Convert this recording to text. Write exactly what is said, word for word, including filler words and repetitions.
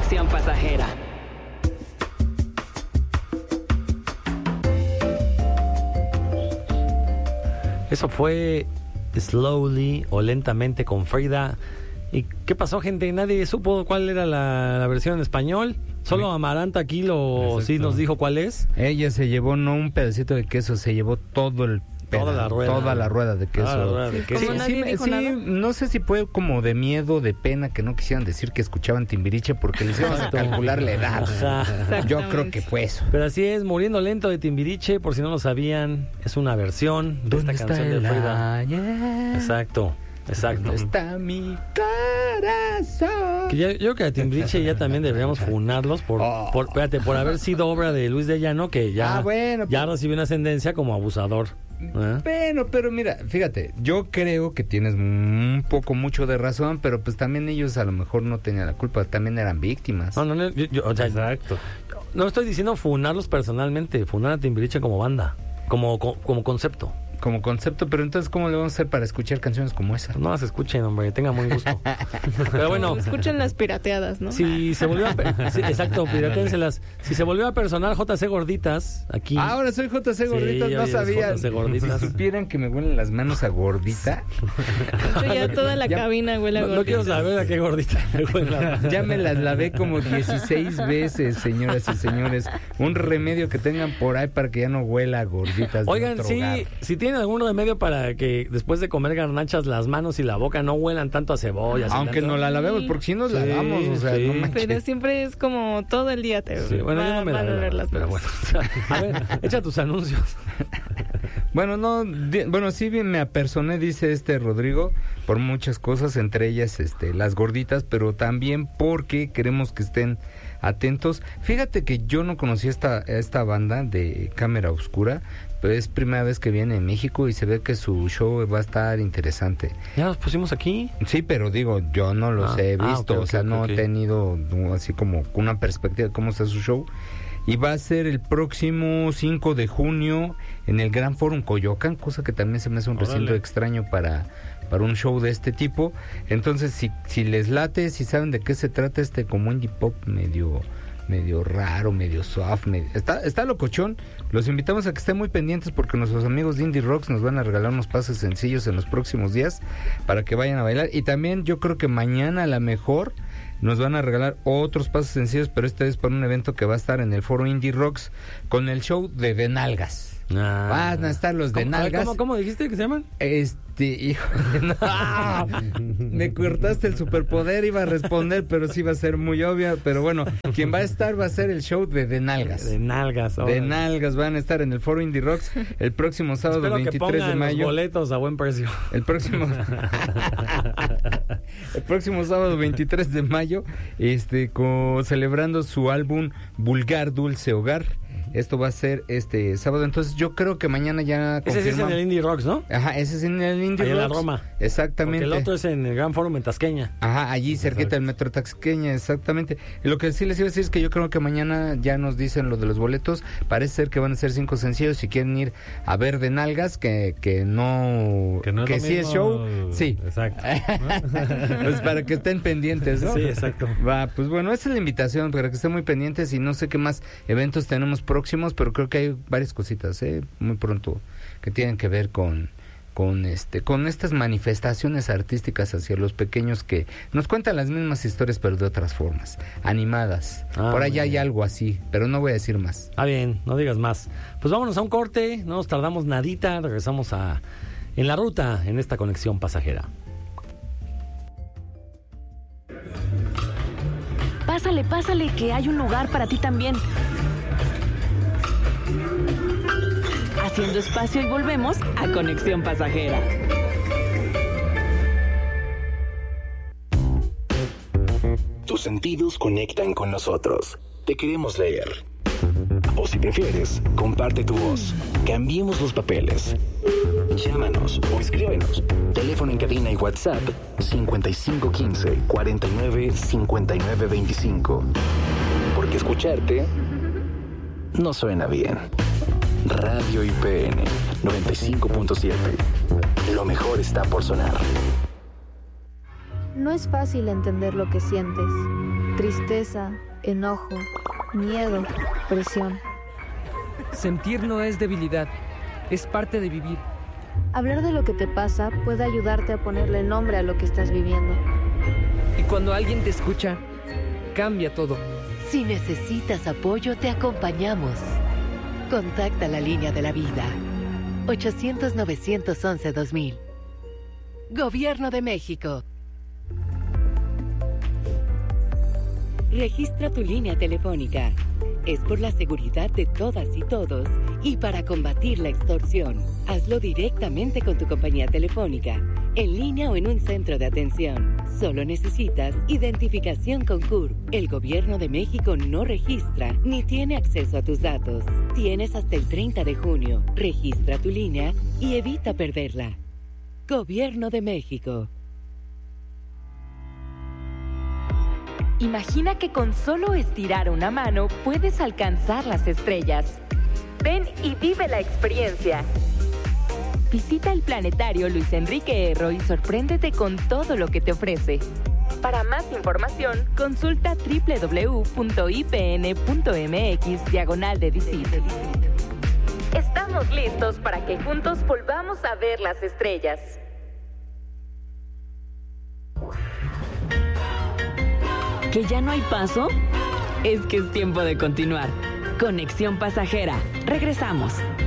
Conexión Pasajera. Eso fue Slowly o Lentamente con Frida. ¿Y qué pasó, gente? Nadie supo cuál era la, la versión en español. Solo Amaranta aquí lo Exacto. sí nos dijo cuál es. Ella se llevó no un pedacito de queso, se llevó todo el Toda la rueda. Toda la rueda de queso. Toda la rueda de queso. Sí, sí, sí, sí, no sé si fue como de miedo, de pena, que no quisieran decir que escuchaban Timbiriche porque les íbamos a calcular la edad. Yo creo que fue eso. Pero así es, Muriendo Lento de Timbiriche, por si no lo sabían, es una versión de esta canción de Frida. Yeah. Exacto. Exacto. ¿Dónde está mi corazón? Que yo, yo creo que a Timbiriche ya también deberíamos funarlos por, oh. por, espérate, por haber sido obra de Luis de Llano, que ya, ah, bueno, ya recibió una ascendencia como abusador. ¿Eh? Bueno, pero mira, fíjate, yo creo que tienes un poco mucho de razón, pero pues también ellos a lo mejor no tenían la culpa, también eran víctimas. No, no, no, yo, yo, o sea, exacto. No estoy diciendo funarlos personalmente, funar a Timbiriche como banda, como, como, como concepto. Como concepto, pero entonces ¿cómo le vamos a hacer para escuchar canciones como esa? No las escuchen, hombre, tengan buen gusto. Pero bueno, escuchen las pirateadas, ¿no? Si se volvió a per- sí, exacto, piraténselas. Si se volvió a personar J C Gorditas aquí. Ah, ahora soy J C Gorditas, sí, no sabía. J C Gorditas. Si supieran que me huelen las manos a gordita. Ya toda la ya, cabina huele a no, gordita. No quiero saber a qué gordita me huele. Ya me las lavé como dieciséis veces, señoras y señores. Un remedio que tengan por ahí para que ya no huela a gorditas. Oigan, sí, hogar. Si tienen algún remedio para que después de comer garnachas las manos y la boca no huelan tanto a cebolla. Aunque no la lavemos, porque si nos sí, lavamos, o sea, sí. no manches. Pero siempre es como todo el día te sí, bueno, va, yo no me la lavo, las pero bueno. A ver, echa tus anuncios. Bueno, no, di, bueno, sí bien me apersoné, dice este Rodrigo, por muchas cosas, entre ellas este las gorditas, pero también porque queremos que estén atentos. Fíjate que yo no conocía esta esta banda de Cámara Oscura, pero es primera vez que viene en México y se ve que su show va a estar interesante. ¿Ya los pusimos aquí? Sí, pero digo, yo no los ah, he visto, ah, okay, o sea, okay, no okay. he tenido así como una perspectiva de cómo está su show. Y va a ser el próximo cinco de junio en el Gran Forum Coyoacán, cosa que también se me hace un Órale. recinto extraño para, para un show de este tipo. Entonces, si, si les late, si saben de qué se trata este como indie pop medio... medio raro, medio soft, medio... Está, está locochón. Los invitamos a que estén muy pendientes porque nuestros amigos de Indie Rocks nos van a regalar unos pases sencillos en los próximos días para que vayan a bailar. Y también yo creo que mañana a la mejor nos van a regalar otros pases sencillos, pero esta vez para un evento que va a estar en el foro Indie Rocks con el show de De Nalgas. Ah. Van a estar los De Nalgas. ¿Cómo, cómo dijiste que se llaman? Este, hijo, no. Me cortaste el superpoder, iba a responder, pero sí va a ser muy obvia. Pero bueno, quien va a estar va a ser el show de De Nalgas. De Nalgas. De Nalgas van a estar en el foro Indie Rocks el próximo sábado Espero veintitrés de mayo. Los boletos a buen precio. El próximo El próximo sábado veintitrés de mayo, este, con, celebrando su álbum Vulgar Dulce Hogar. Esto va a ser este sábado, entonces yo creo que mañana ya confirmamos. Ese es en el Indie Rocks, ¿no? Ajá, ese es en el Indie Rocks. Ahí en la Roma. Exactamente. Porque el otro es en el Gran Fórum en Tasqueña. Ajá, allí cerquita del Metro Tasqueña, exactamente. Y lo que sí les iba a decir es que yo creo que mañana ya nos dicen lo de los boletos. Parece ser que van a ser cinco sencillos. Si quieren ir a ver De Nalgas, que, que no... Que, no es que sí mismo. es show. Sí. Exacto. Pues para que estén pendientes, ¿no? Sí, exacto. Va, pues bueno, esa es la invitación, para que estén muy pendientes. Y no sé qué más eventos tenemos próximos, pero creo que hay varias cositas, ¿eh? Muy pronto, que tienen que ver con con este con estas manifestaciones artísticas hacia los pequeños que nos cuentan las mismas historias pero de otras formas, animadas. Ah, por allá hay algo así, pero no voy a decir más. Ah, bien, no digas más. Pues vámonos a un corte, no nos tardamos nadita, regresamos a En la Ruta en esta conexión pasajera. Pásale, pásale, que hay un lugar para ti también. Haciendo espacio y volvemos a Conexión Pasajera. Tus sentidos conectan con nosotros. Te queremos leer. O si prefieres, comparte tu voz. Cambiemos los papeles. Llámanos o escríbenos. Teléfono en cabina y WhatsApp cincuenta y cinco quince cuarenta y nueve cincuenta y nueve veinticinco. Porque escucharte no suena bien. Radio I P N noventa y cinco punto siete. Lo mejor está por sonar. No es fácil entender lo que sientes. tristeza, enojo, miedo, presión. Sentir no es debilidad, es parte de vivir. Hablar de lo que te pasa puede ayudarte a ponerle nombre a lo que estás viviendo. Y cuando alguien te escucha, cambia todo. Si necesitas apoyo, te acompañamos. Contacta la línea de la vida. ochocientos, novecientos once, dos mil. Gobierno de México. Registra tu línea telefónica. Es por la seguridad de todas y todos y para combatir la extorsión. Hazlo directamente con tu compañía telefónica, en línea o en un centro de atención. Solo necesitas identificación con C U R P. El Gobierno de México no registra ni tiene acceso a tus datos. Tienes hasta el treinta de junio. Registra tu línea y evita perderla. Gobierno de México. Imagina que con solo estirar una mano puedes alcanzar las estrellas. Ven y vive la experiencia. Visita el planetario Luis Enrique Erro y sorpréndete con todo lo que te ofrece. Para más información, consulta doble u doble u doble u punto i p n punto m x diagonal de visit. Estamos listos para que juntos volvamos a ver las estrellas. ¿Que ya no hay paso? Es que es tiempo de continuar. Conexión Pasajera. Regresamos.